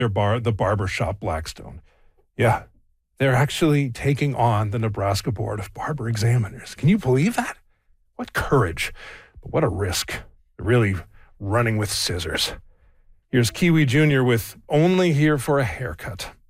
the barbershop Blackstone. Yeah, they're actually taking on the Nebraska Board of Barber Examiners. Can you believe that? What courage, but what a risk. They're really running with scissors. Here's Kiwi Jr. with Only Here for a Haircut.